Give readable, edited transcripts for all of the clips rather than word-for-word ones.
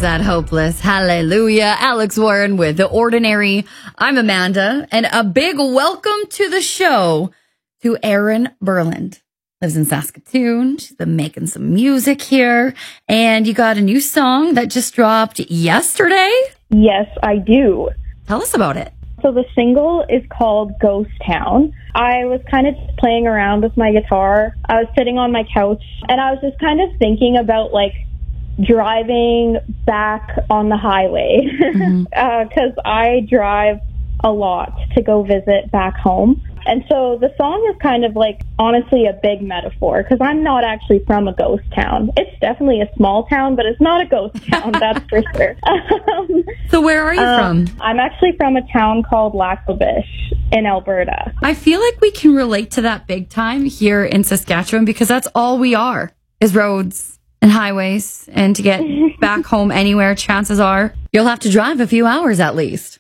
that hopeless? Hallelujah. Alex Warren with The Ordinary. I'm Amanda, and a big welcome to the show to Erin Berland. Lives in Saskatoon. She's been making some music here, and you got a new song that just dropped yesterday? Yes, I do. Tell us about it. So the single is called Ghost Town. I was kind of just playing around with my guitar. I was sitting on my couch, and I was just kind of thinking about, like, driving back on the highway. Because I drive a lot to go visit back home. And so the song is kind of like, honestly, a big metaphor, because I'm not actually from a ghost town. It's definitely a small town, but it's not a ghost town, that's for sure. So where are you from? I'm actually from a town called Lac-La-Biche in Alberta. I feel like we can relate to that big time here in Saskatchewan, because that's all we are, is roads and highways. And to get back home anywhere, chances are you'll have to drive a few hours at least.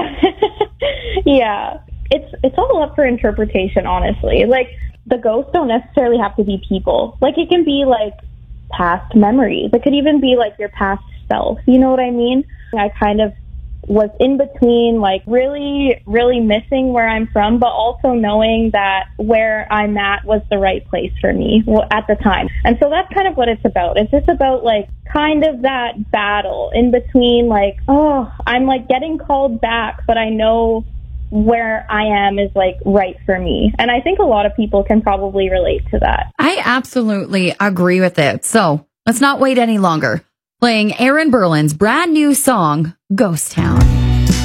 Yeah. It's all up for interpretation, honestly. Like, the ghosts don't necessarily have to be people. Like, it can be, like, past memories. It could even be, like, your past self. You know what I mean? I kind of was in between, like, really, really missing where I'm from, but also knowing that where I'm at was the right place for me at the time. And so that's kind of what it's about. It's just about, like, kind of that battle in between, like, oh, I'm, like, getting called back, but I know where I am is, like, right for me. And I think a lot of people can probably relate to that. I absolutely agree with it. So let's not wait any longer. Playing Erin Berland's brand new song, Ghost Town.